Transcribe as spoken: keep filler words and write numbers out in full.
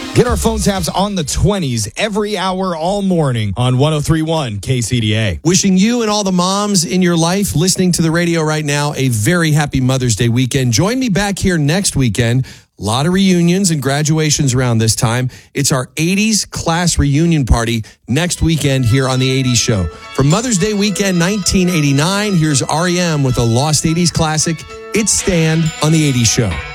Get our phone taps on the twenties every hour all morning on one oh three point one K C D A. Wishing you and all the moms in your life listening to the radio right now a very happy Mother's Day weekend. Join me back here next weekend. A lot of reunions and graduations around this time. It's our eighties class reunion party next weekend here on the eighties Show. For Mother's Day weekend nineteen eighty-nine, here's R E M with a lost eighties classic. It's Stand on the eighties Show.